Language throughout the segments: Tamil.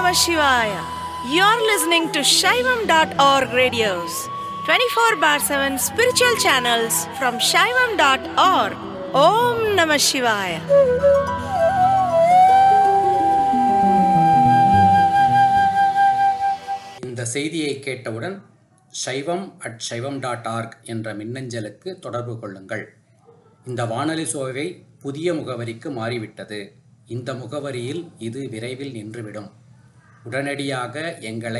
Namah Shivaya. You're listening to Shaivam.org radios, 24 bar 7 spiritual channels from Shaivam.org. Om Namah Shivaya. இந்த செய்தியை கேட்டவுடன் shaivam@shaivam.org என்ற மின்னஞ்சலுக்கு தொடர்பு கொள்ளுங்கள். இந்த வானொலி சோவை புதிய முகவரிக்கு மாறிவிட்டது. இந்த முகவரியில் இது விரைவில் நின்றுவிடும். உடனடியாக எங்களை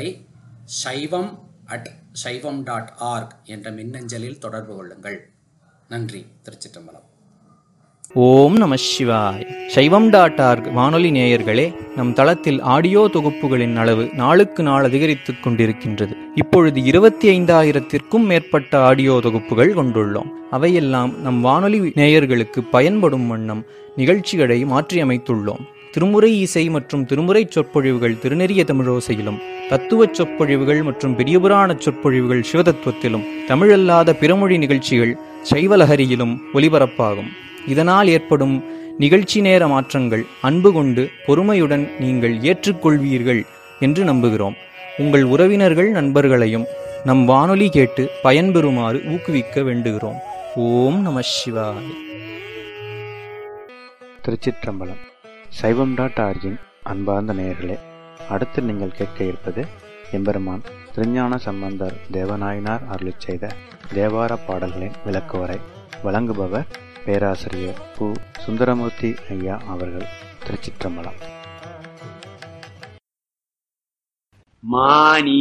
shaivam@shaivam.org என்ற மின்னஞ்சலில் தொடர்பு கொள்ளுங்கள். நன்றி. திருச்சிற்றம்பலம். ஓம் நம சிவாய். சைவம்.org வானொலி நேயர்களே, நம் தளத்தில் ஆடியோ தொகுப்புகளின் அளவு நாளுக்கு நாள் அதிகரித்துக் கொண்டிருக்கின்றது. இப்பொழுது 25,000-த்திற்கும் மேற்பட்ட ஆடியோ தொகுப்புகள் கொண்டுள்ளோம். அவையெல்லாம் நம் வானொலி நேயர்களுக்கு பயன்படும் வண்ணம் நிகழ்ச்சிகளை மாற்றியமைத்துள்ளோம். திருமுறை இசை மற்றும் திருமுறை சொற்பொழிவுகள் திருநெறிய தமிழோசையிலும், தத்துவச் சொற்பொழிவுகள் மற்றும் பெரியபுராண சொற்பொழிவுகள் சிவதத்துவத்திலும், தமிழல்லாத பிறமொழி நிகழ்ச்சிகள் சைவலஹரியிலும் ஒலிபரப்பாகும். இதனால் ஏற்படும் நிகழ்ச்சி நேர மாற்றங்கள் அன்பு கொண்டு பொறுமையுடன் நீங்கள் ஏற்றுக்கொள்வீர்கள் என்று நம்புகிறோம். உங்கள் உறவினர்கள் நண்பர்களையும் நம் வானொலி கேட்டு பயன்பெறுமாறு ஊக்குவிக்க வேண்டுகிறோம். ஓம் நம சிவாய். திருச்சிற்றம்பலம். சைவம்.org-இன் அன்பார்ந்த நேயர்களே, அடுத்து நீங்கள் கேட்க இருப்பது எம்பெருமான் திருஞான சம்பந்தர் தேவநாயனார் அருளிச் செய்த தேவார பாடல்களின் விளக்குவரை. வழங்குபவர் பேராசிரியர் பு. சுந்தரமூர்த்தி ஐயா அவர்கள். திருச்சிற்றம்பலம். மானி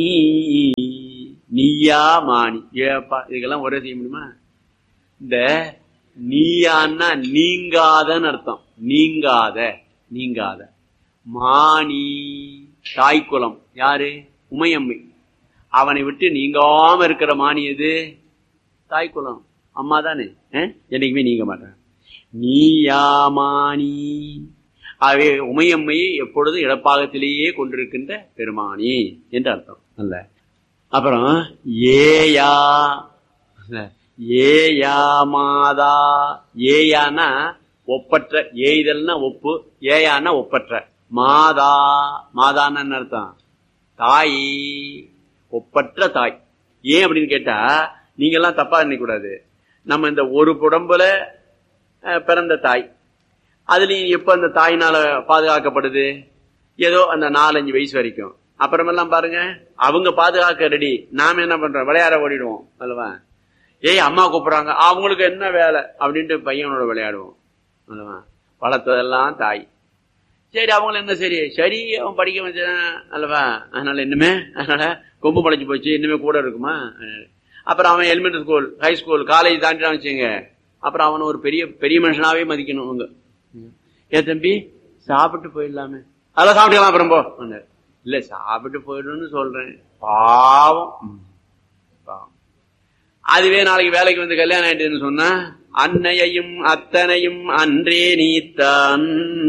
நீயா மானி ஏப்பா, இதுக்கெல்லாம் ஒரே செய்ய முடியுமா? இந்த நீயான்னா நீங்காதன்னு அர்த்தம். நீங்காத நீங்காத. மானி தாய்க்குலம் யாரு? உமையம்மை. அவனை விட்டு நீங்காம இருக்கிற மானி எது? தாய்க்குலம் அம்மா தானே. என்னைக்குமே நீங்க மாட்டேன். நீயாமானி. ஆகவே உமையம்மையை எப்பொழுதும் இடப்பாகத்திலேயே கொண்டிருக்கின்ற பெருமானி என்று அர்த்தம் அல்ல. அப்புறம் ஏயா ஏயா மாதா. ஏயானா ஒப்பற்ற. ஏய்தல்னா ஒப்பு, ஏயானா ஒப்பற்ற. மாதா மாதான்னு அர்த்தம் தாய், ஒப்பற்ற தாய். ஏன் அப்படின்னு கேட்டா, நீங்க எல்லாம் தப்பா நினைக்கூடாது. நம்ம இந்த ஒரு உடம்புல பிறந்த தாய், அதுலயும் எப்ப அந்த தாயினால பாதுகாக்கப்படுது? ஏதோ அந்த 4-5 வயசு வரைக்கும். அப்புறமெல்லாம் பாருங்க, அவங்க பாதுகாக்க ரெடி, நாம என்ன பண்றோம்? விளையாட ஓடிடுவோம் அல்லவா? ஏய் அம்மா கூப்பிடுறாங்க, அவங்களுக்கு என்ன வேலை அப்படின்ட்டு பையனோட விளையாடுவோம் அல்லவா? வளர்த்ததெல்லாம் தாய். சரி அவங்கள என்ன சரி சரி அவன் படிக்க வச்சான் அல்லவா? அதனால இன்னுமே அதனால கொம்பு படைச்சு போச்சு, இன்னுமே கூட இருக்குமா? அப்புறம் அவன் elementary school, high school, college தாண்டிட்டான் வச்சுங்க. அப்புறம் அவனை ஒரு பெரிய பெரிய மனுஷனாவே மதிக்கணும். அவங்க ஏன் தம்பி சாப்பிட்டு போயிடலாமே, அதெல்லாம் சாப்பிட்டுக்கலாம் அப்புறம் போ. இல்ல சாப்பிட்டு போயிடுன்னு சொல்றேன். பாவம் பாவம். அதுவே நாளைக்கு வேலைக்கு வந்து கல்யாணம் ஆயிட்டுன்னு சொன்னா, அன்னையையும் அத்தனையும் அன்றே நீத்தான்.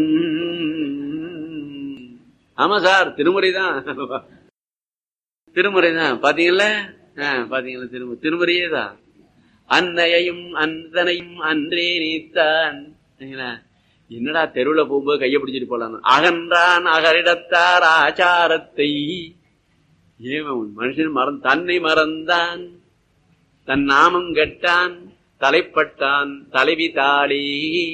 ஆமா சார், திருமுறை தான் திருமுறை தான். பாத்தீங்கல்ல பாத்தீங்களா? திருமுறையே தான். அன்னையையும் அந்தனையும் அன்றே நீத்தான். என்னடா தெருவுல போகும்போது கைய பிடிச்சிட்டு போலாம். அகன்றான் அகரிடத்தார் ஆச்சாரத்தை. ஏன் மனுஷன் தன்னை மறந்தான், தன் நாமம் கெட்டான், தலைப்பட்டான் தலைவி தாளி.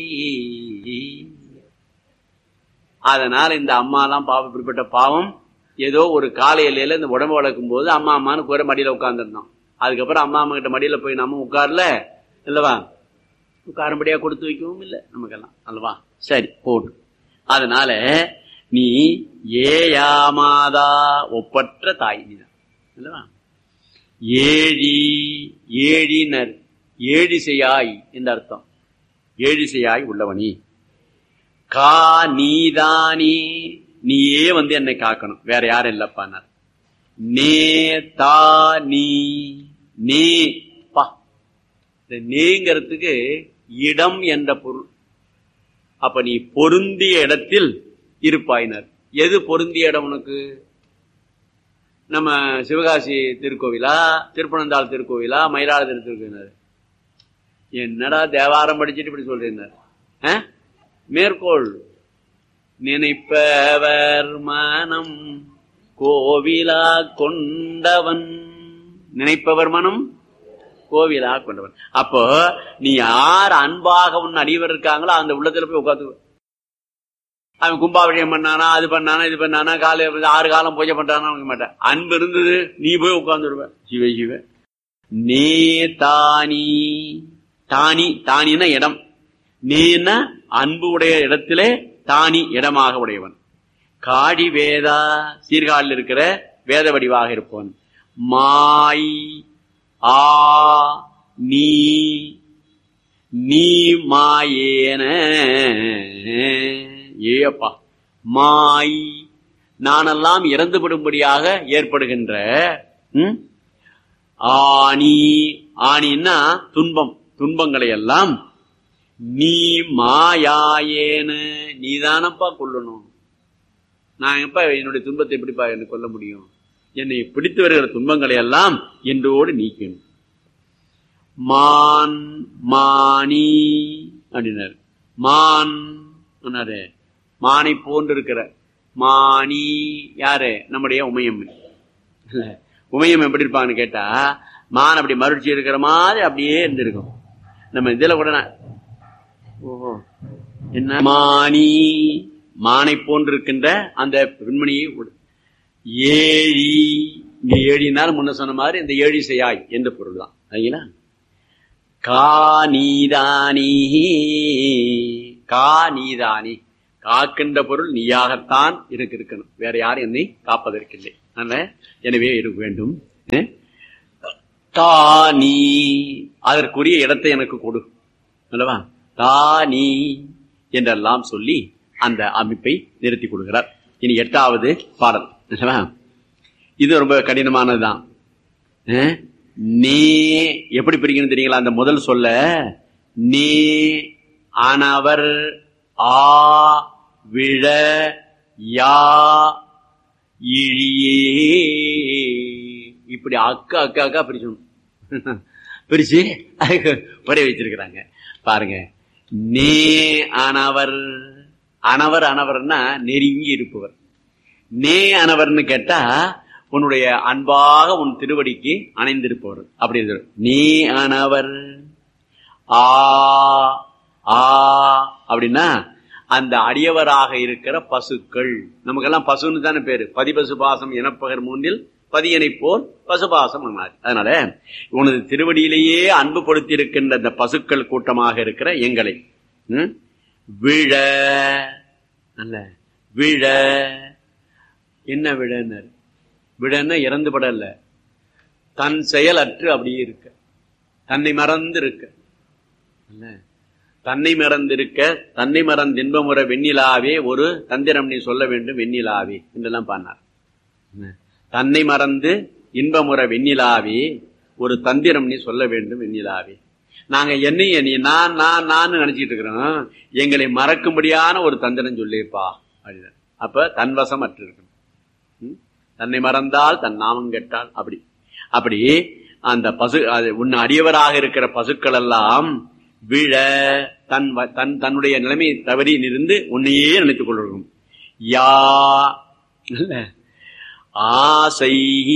அதனால இந்த அம்மா எல்லாம் பாவம், இப்படிப்பட்ட பாவம். ஏதோ ஒரு காலையில இந்த உடம்பு வளர்க்கும் போது அம்மா அம்மான்னு கூற மடியில உட்கார்ந்துருந்தோம். அதுக்கப்புறம் அம்மா அம்மா கிட்ட மடியில போய் நம்ம உட்கார்ல இல்லவா? உட்காரும்படியா கொடுத்து வைக்கவும் இல்லை நமக்கெல்லாம் அல்லவா? சரி போட்டு. அதனால நீ ஏயாமாதா, ஒப்பற்ற தாய் நீதான் இல்லவா? ஏழி ஏழினர், ஏழிசையாய் என்ற அர்த்தம். ஏழிசையாய் உள்ளவனி. கா நீதானி, நீயே வந்து என்னை காக்கணும், வேற யாரும் இல்லப்பானார். நே தா நீ, நே பா. இந்த நேங்கிறதுக்கு இடம் என்ற பொருள். அப்ப நீ பொருந்திய இடத்தில் இருப்பாயினர். எது பொருந்திய இடம் உனக்கு? நம்ம சிவகாசி திருக்கோவிலா, திருப்பனந்தாள் திருக்கோவிலா, மயிலாடுதுறை திருக்கோவிலா? என்னடா தேவாரம் படிச்சுட்டு இப்படி சொல்றீங்க? மேற்கோள் நினைப்பவர் மனம் கோவிலா கொண்டவன். நினைப்பவர் மனம் கோவிலா கொண்டவன். அப்போ நீ யார் அன்பாக உன் அடியவர் இருக்காங்களோ அந்த உள்ளத்துல போய் உட்காந்து. அவன் கும்பாபிஷேகம் பண்ணானா, அது பண்ணானா, இது பண்ணானா, காலை 6 காலம் பூஜை பண்றானா மாட்டேன். அன்பு இருந்தது நீ போய் உட்கார்ந்துருவ. சிவ சிவ. நே தானி, தானி தானின்னா இடம், நீன்னா அன்பு உடைய இடத்திலே தானி இடமாக உடையவன். காடி வேதா சீர்காழில் இருக்கிற வேத வடிவாக இருப்பவன். மாய் ஆ நீ நீ மாயேன. ஏப்பா மாய் நானெல்லாம் இறந்துபடும்படியாக ஏற்படுகின்ற ஆணி, ஆணின்னா துன்பம், துன்பங்களை எல்லாம் நீ மாயாயேன்னு நீதானப்பா கொல்லணும். நான் எப்ப என்னுடைய துன்பத்தை எப்படிப்பா என்ன கொல்ல முடியும்? என்னை பிடித்து வருகிற துன்பங்களை எல்லாம் என்றோடு நீக்கணும். மான் மானி அப்படின்னாரு. மான் மானை போன்று இருக்கிற மானி யாரு? நம்முடைய உமையம். உமையம் எப்படி இருப்பாங்கன்னு கேட்டா, மான் அப்படி மறுச்சி இருக்கிற மாதிரி அப்படியே இருந்திருக்கும். நம்ம இதுல கூட ஓஹோ என்ன மானி, மானை போன்று இருக்கின்ற அந்த பெண்மணியை ஏழி. இங்க ஏழினாலும் முன்ன சொன்ன மாதிரி இந்த ஏழி செய்யாய் என்ற பொருள் தான். சரிங்களா? கா நீதானி, கா நீதானி, காக்கின்ற பொருள் நீயாகத்தான் இருக்கணும், வேற யாரும் என்னை காப்பதற்கில்லை. எனவே இருக்க வேண்டும். தானி, அதற்குரிய இடத்தை எனக்கு கொடு அல்லவா? தானி என்றெல்லாம் சொல்லி அந்த அமைப்பை நிறுத்தி கொடுக்கிறார். இனி 8வது பாடல். இது ரொம்ப கடினமானதுதான். நே எப்படி பிரிக்கணும் தெரியுங்களா? அந்த முதல் சொல்ல நே ஆனவர் ஆ விழ யா இழியே, இப்படி அக்கா அக்கா அக்கா பிரிச்சணும். பிரிச்சு ஒரே வச்சிருக்கிறாங்க பாருங்க. நே அனவர், அனவர் அனவர்னா நெருங்கி இருப்பவர். நே அனவர்னு கேட்டா உன்னுடைய அன்பாக உன் திருவடிக்கு அணைந்திருப்பவர் அப்படி இருக்கு. நீ அனவர் ஆ ஆ அப்படின்னா அந்த அடியவராக இருக்கிற பசுக்கள். நமக்கெல்லாம் பசுன்னு தானே பேரு. பதிபசு பாசம் எனப்பகர் மூன்றில் பதியனை போல் பசுபாசம். அதனால உனது திருவடியிலேயே அன்பு படுத்தி இருக்கின்ற அந்த பசுக்கள் கூட்டமாக இருக்கிற எங்களை விழ அல்ல விழ. என்ன விழன்னு? விழன்னா இறந்து படல, தன் செயல் அற்று அப்படியே இருக்க, தன்னை மறந்து இருக்க. தன்னை மறந்திருக்க, தன்னை மறந்து இன்பமுற வெண்ணிலாவே ஒரு தந்திரம் நீ சொல்ல வேண்டும் வெண்ணிலாவே என்றெல்லாம் பாடினார். தன்னை மறந்து இன்பமுற வெண்ணிலாவே ஒரு தந்திரம் நீ சொல்ல வேண்டும் வெண்ணிலாவே. நாங்க என்னைய நீ நான் நான் நான் நினைச்சிட்டு இருக்கிறோம், எங்களை மறக்கும்படியான ஒரு தந்திரம் சொல்லிப்பா அப்படின்னு. அப்ப தன்வசம் அற்று இருக்கணும். தன்னை மறந்தால் தன் நாமம் கெட்டால் அப்படி அப்படி அந்த பசு உன்னை அடியவராக இருக்கிற பசுக்கள் எல்லாம் விழ தன்னுடைய நிலைமை தவறி இருந்து உன்னையே நினைத்துக் கொள்ளும். யா ஆசை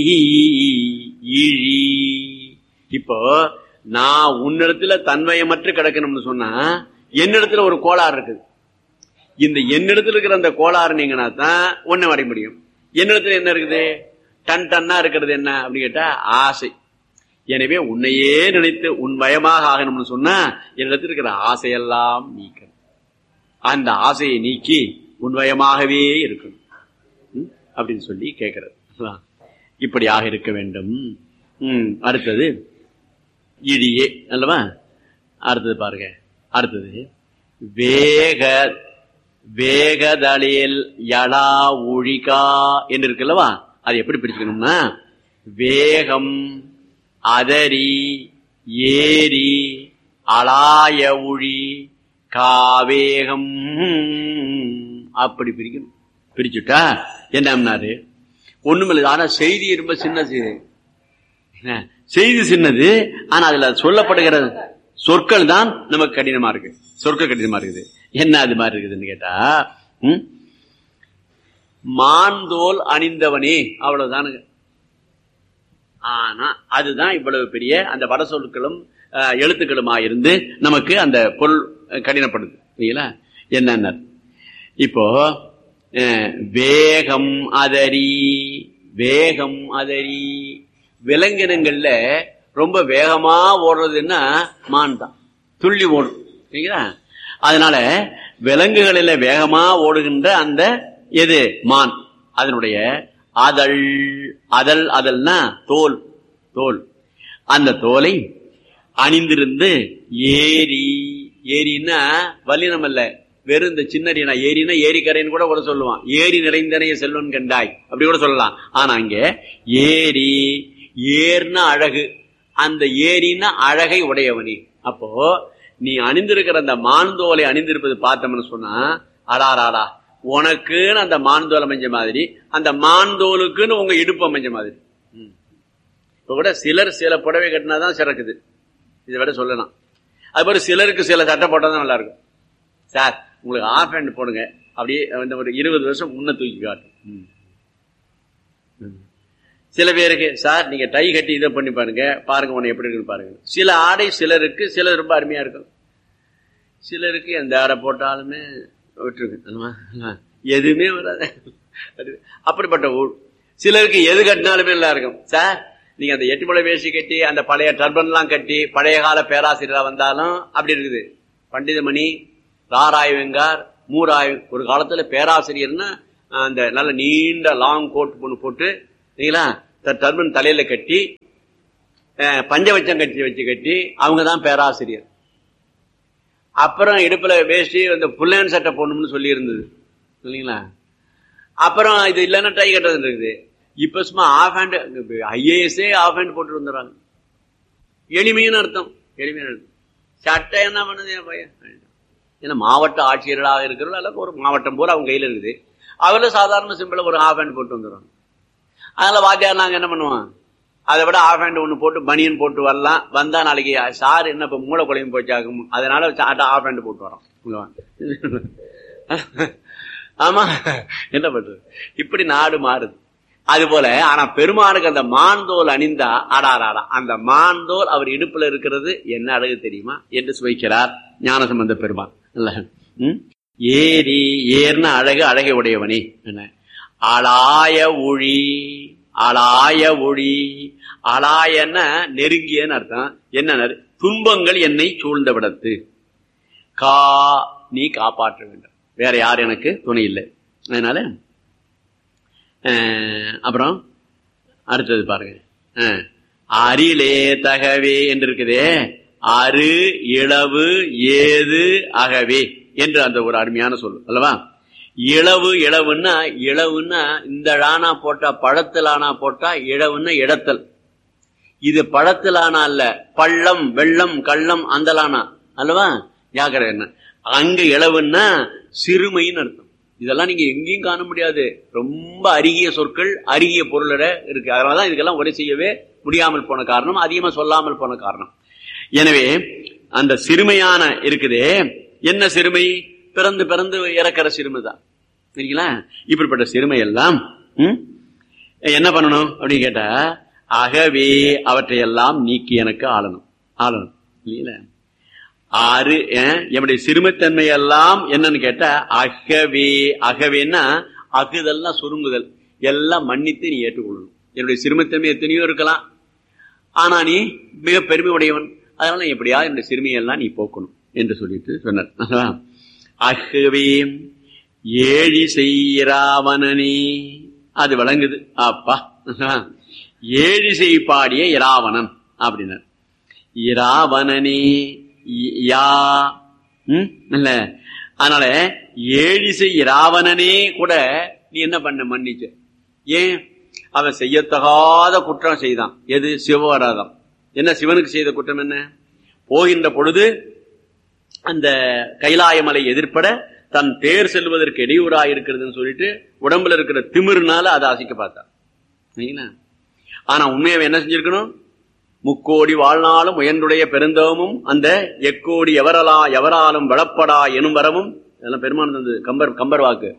இழி. இப்போ நான் உன்னிடத்துல தன்வயமற்று கிடக்கணும்னு சொன்னா என்னிடத்துல ஒரு கோளாறு இருக்குது. இந்த என்னிடத்துல இருக்கிற அந்த கோளாறு நீங்கன்னா தான் ஒண்ணு அடைய முடியும். என்னிடத்துல என்ன இருக்குது? டன் டன்னா இருக்கிறது என்ன அப்படின்னு கேட்டா ஆசை. எனவே உன்னையே நினைத்து உன் வயமாக ஆகணும்னு சொன்னா என்னிடத்தில் இருக்கிற ஆசையெல்லாம் நீக்கணும். அந்த ஆசையை நீக்கி உன் வயமாகவே இருக்கணும் அப்படின்னு சொல்லி கேட்கிறது. இப்படியாக இருக்க வேண்டும். அடுத்தது இழியே அல்லவா? அடுத்தது பாருங்க. அடுத்தது வேக வேகதலில் யலா ஒழிகா என்று இருக்குல்லவா? அது எப்படி பிரிச்சுக்கணும்னா வேகம் அதரி ஏரி அலாய ஒழி காவேகம் அப்படி பிரிக்கணும். பிரிச்சுட்டா என்னம்னாரு ஒண்ணுமில்லை. ஆனா செய்தி ரொம்ப சின்ன செய்தி சின்னது. ஆனா அதுல சொல்லப்படுகிற சொற்கள் தான் நமக்கு கடினமா இருக்கு. சொற்கள் கடினமா இருக்குது. என்ன அது மாதிரி இருக்குதுன்னு கேட்டா மான்தோல் அணிந்தவனே, அவ்வளவுதானுங்க. ஆனா அதுதான் இவ்வளவு பெரிய அந்த வட சொற்களும் எழுத்துக்களுமா இருந்து நமக்கு அந்த பொருள் கடினப்படுது. சரிங்களா? என்ன இப்போ வேகம் அதரி, வேகம் அதரி, விலங்கினங்கள்ல ரொம்ப வேகமா ஓடுறதுன்னா மான் தான், துள்ளி ஓடும். சரிங்களா? அதனால விலங்குகளில வேகமா ஓடுகின்ற அந்த எது மான், அதனுடைய அதழ், அதழ் அதழ்னா தோல், தோல், அந்த தோலை அணிந்திருந்து ஏரி, ஏரின்னா வல்லினம் அல்ல, வெறும் இந்த சின்ன ஏரினா ஏரிக்கரைன்னு கூட சொல்லுவான். ஏரி நிறைந்தனைய செல்வன் கண்டாய் அப்படி கூட சொல்லலாம். ஆனா அங்க ஏரி, ஏர்னா அழகு, அந்த ஏரின்னா அழகை உடையவனே. அப்போ நீ அணிந்திருக்கிற அந்த மான்தோலை அணிந்திருப்பது பார்த்தோம்னு சொன்னா, அடாராடா உனக்குன்னு அந்த மான்தோல் அமைஞ்ச மாதிரி, அந்த மான்தோலுக்குன்னு உங்க இடுப்பு அமைஞ்ச மாதிரி. இப்ப கூட சிலர் சில புடவை கட்டினாதான் சிறக்குது, இதை விட சொல்லலாம். அது மாதிரி சிலருக்கு சில சட்டை போட்டாதான் நல்லா இருக்கும். சார் உங்களுக்கு ஆஃப் ஹேண்ட் போடுங்க, அப்படியே இந்த ஒரு 20 வருஷம் முன்ன தூக்கி காட்டும். சில பேருக்கு சார் நீங்க டை கட்டி இதை பண்ணி பாருங்க, பாருங்க உன்னை எப்படி இருக்குன்னு பாருங்க. சில ஆடை சிலருக்கு சில ரொம்ப அருமையா இருக்கும், சிலருக்கு எந்த ஆடை போட்டாலுமே விட்டுருக்கு, எதுவுமே வராது. அப்படிப்பட்ட ஊர். சிலருக்கு எது கட்டினாலுமே நல்லா இருக்கும். சார் நீங்க அந்த 8 முளை வேஷ்டி கட்டி அந்த பழைய டர்பன் எல்லாம் கட்டி பழைய கால பேராசிரியரா வந்தாலும் அப்படி இருக்குது. பண்டிதமணி, ராராய் வெங்கார், மூராய், ஒரு காலத்துல பேராசிரியர்னா அந்த நல்ல நீண்ட லாங் கோட் பொண்ணு போட்டு சரிங்களா, டர்பன் தலையில கட்டி பஞ்சவச்சம் கட்டி வச்சு கட்டி அவங்கதான் பேராசிரியர். அப்புறம் இடுப்புல வேஷ்டி அந்த புல்லன் சட்டை போடணும்னு சொல்லி இருந்தது இல்லைங்களா. அப்புறம் இது இல்லைன்னா டை கட்டுறது இருக்குது. இப்ப சும்மா of hand, IASA of hand போட்டு வந்துடுறாங்க. எளிமையான அர்த்தம், எளிமையான அர்த்தம். சட்டை என்ன பண்ணுது என் பையன், ஏன்னா மாவட்ட ஆட்சியர்களாக இருக்கிறவங்க அல்ல, ஒரு மாவட்டம் போல அவங்க கையில இருக்குது. அவர்ல சாதாரண சிம்பிளா ஒரு ஆஃப் ஹேண்ட் போட்டு வந்துடுறாங்க. அதனால வாத்தியார் நாங்க என்ன பண்ணுவோம், அதை விட ஆஃப் ஹேண்ட் ஒண்ணு போட்டு பனியன் போட்டு வரலாம். வந்தா நாளைக்கு சார் என்ன இப்ப மூளை குழையும் போச்சாகும், அதனால ஆஃப் ஹேண்ட் போட்டு வரோம். ஆமா, என்ன பண்றது, இப்படி நாடு மாறுது. அது போல ஆனா பெருமானுக்கு அந்த மான்தோல் அணிந்தா ஆடாராடா, அந்த மான்தோல் அவர் இடுப்புல இருக்கிறது என்ன அழகு தெரியுமா என்று சுவைக்கிறார் ஞானசம்பந்த பெருமான். ஏரி, ஏர்ன அழகு, அழகை உடையவனே. என்ன அலாய ஒளி, அலாய ஒளி, அலாயன நெருங்கியன்னு அர்த்தம். என்ன துன்பங்கள் என்னை சூழ்ந்த விடத்து, கா நீ காப்பாற்ற வேண்டும், வேற யார் எனக்கு துணை இல்லை. அதனால அப்புறம் அடுத்தது பாருங்க, அரிலே தகவே என்று இருக்குதே, அரு இளவு ஏது அகவே என்று அந்த ஒரு அருமையான சொல் அல்லவா. இளவு, இளவுன்னா, இளவுன்னா இந்த ழானா போட்டா பழத்திலானா போட்டா இளவுன்னா இடத்தல். இது பழத்திலானா அல்ல, பள்ளம் வெள்ளம் கள்ளம் அந்தலானா அல்லவா. ஜாக்கிரதை. என்ன அங்க இளவுன்னா சிறுமைன்னு அர்த்தம். இதெல்லாம் நீங்க எங்கேயும் காண முடியாது, ரொம்ப அருகிய சொற்கள் அருகிய பொருளோட இருக்கு. அதனாலதான் இதுக்கெல்லாம் உரை செய்யவே முடியாமல் போன காரணம், அதிகமா சொல்லாமல் போன காரணம். எனவே அந்த சிறுமையான இருக்குதே, என்ன சிறுமை, பிறந்து பிறந்து இறக்கிற சிறுமை தான். சரிங்களா. இப்படிப்பட்ட சிறுமை எல்லாம் என்ன பண்ணணும் அப்படின்னு கேட்டா, அகவே அவற்றையெல்லாம் நீக்கி எனக்கு ஆளணும், ஆளணும் இல்லைங்களா. ஆறு என்னுடைய சிறுமைத்தன்மை எல்லாம் என்னன்னு கேட்டா அகவே, அகவேன்னா அகுதல்னா சுருங்குதல், எல்லாம் மன்னித்து நீ ஏற்றுக்கொள்ளணும். என்னுடைய சிறுமைத்தன்மை எத்தனையோ இருக்கலாம், ஆனா நீ மிக பெருமை உடையவன், அதனால எப்படியாவது என்னுடைய சிறுமையெல்லாம் நீ போக்கணும் என்று சொல்லிட்டு சொன்னார். அகவே ஏழி செய்ராவணனே, அது விளங்குது அப்பா. ஏழிசை பாடிய இராவணன் அப்படின்னார். இராவணனே யா இல்ல, அதனால ஏழிசை இராவணனே கூட நீ என்ன பண்ண மன்னிச்ச. ஏன், அவன் செய்யத்தகாத குற்றம் செய்தான். எது, சிவவராதம். என்ன சிவனுக்கு செய்த குற்றம் என்ன, போகின்ற பொழுது அந்த கைலாயமலை எதிர்ப்பட தன் தேர் செல்வதற்கு இடையூறாக இருக்கிறதுன்னு சொல்லிட்டு உடம்புல இருக்கிற திமிர்னால அதை அசைக்க பார்த்தான். ஆனா உண்மையை என்ன செஞ்சிருக்கணும், முக்கோடி வாழ்நாளும் உயர்ந்துடைய பெருந்தவமும் அந்த எக்கோடி எவராலும் வெளப்படா எனும் வரமும், இதெல்லாம் பெருமான் கம்பர் வாக்கு.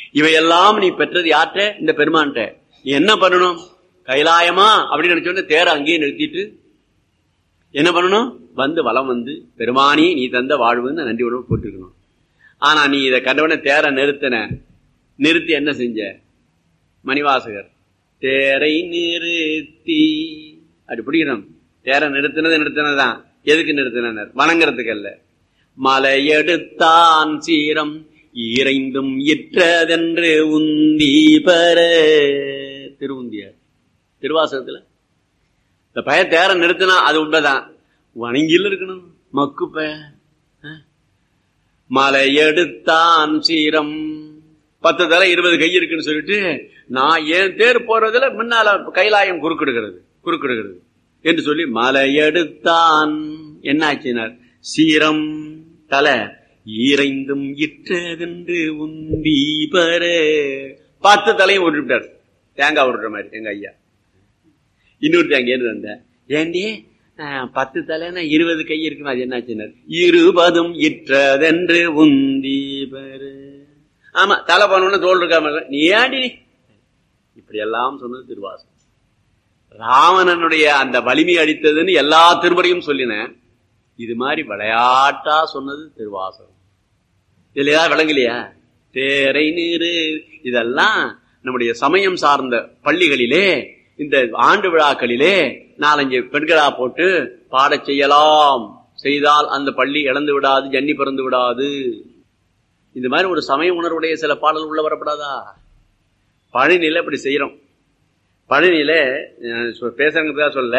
இவையெல்லாம் நீ பெற்றது யார்கிட்ட? இந்த பெருமான்கிட்ட. நீ என்ன பண்ணணும்? கைலாயமா அப்படின்னு நினைச்சோன்னு தேர அங்கேயே நிறுத்திட்டு என்ன பண்ணணும்? வந்து வலம் வந்து பெருமானி நீ தந்த வாழ்வுன்னு நன்றி உணவு போட்டுருக்கணும். ஆனா நீ இதை கண்டவன தேர நிறுத்தி என்ன செஞ்ச? மணிவாசகர் தேரை நிறுத்தி அப்படி பிடிக்கணும். தேர நிறுத்தினதுதான். எதுக்கு நிறுத்தினர்? வணங்குறதுக்கு அல்ல. மலையெடுத்தான் சீரம் ஈரைந்தும் இற்றதென்று உந்தி பெற. திருவுந்தியார் திருவாசகத்துல இந்த பய தேர நிறுத்தினா அது உண்மைதான். வணங்கில இருக்கணும். மக்கு பய மலையெடுத்தான் சீரம் 10 தலை 20 கை இருக்குன்னு சொல்லிட்டு நான் ஏன் தேர் போறதுல முன்னால கைலாயம் குறுக்கிடுகிறது என்று சொல்லி மலையெடுத்தான் என்ன ஆச்சினார்? சீரம் தலை ஈரைந்தும் இற்றதென்று உந்தி பெற 10 தலையும் விட்டுட்டார். தேங்காய் விடுற மாதிரி எங்க ஐயா. இன்னொரு தேங்காய் வந்த ஏண்டி 10 தலைன்னா 20 கை இருக்குன்னு அது என்னாச்சுன்னார்? 20 இற்றதென்று உந்தி பெற. ஆமா, தலை பண்ணு தோல் இருக்காம நீ ஏண்டி இப்படி எல்லாம் சொன்னது திருவாசகம். ராவணனுடைய அந்த வலிமை அடித்ததுன்னு எல்லா திருமுறையும் சொல்லினேன். இது மாதிரி விளையாட்டா சொன்னது திருவாசகம். இதுல ஏதாவது விளங்கலையா? தேரை நீரு இதெல்லாம் நம்முடைய சமயம் சார்ந்த பள்ளிகளிலே இந்த ஆண்டு விழாக்களிலே 4-5 பெண்களா போட்டு பாட செய்யலாம். செய்தால் அந்த பள்ளி இழந்து விடாது, ஜன்னி பிறந்து விடாது. இந்த மாதிரி ஒரு சமய உணர்வுடைய சில பாடல் உள்ள வரப்படாதா? பழனியில இப்படி செய்யறோம். பழனியில பேசுறதுக்காக சொல்ல